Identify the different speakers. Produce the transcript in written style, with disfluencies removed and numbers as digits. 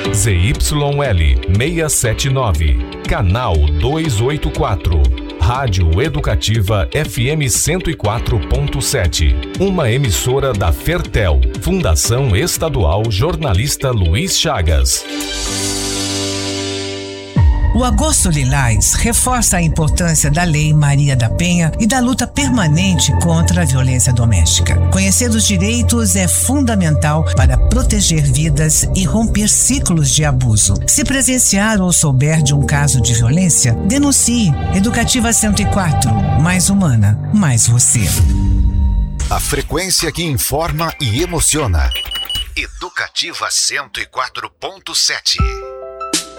Speaker 1: ZYL 679, canal 284. Rádio Educativa FM 104.7. Uma emissora da Fertel, Fundação Estadual Jornalista Luiz Chagas.
Speaker 2: O Agosto Lilás reforça a importância da Lei Maria da Penha e da luta permanente contra a violência doméstica. Conhecer os direitos é fundamental para proteger vidas e romper ciclos de abuso. Se presenciar ou souber de um caso de violência, denuncie. Educativa 104, mais humana, mais você.
Speaker 3: A frequência que informa e emociona. Educativa 104.7.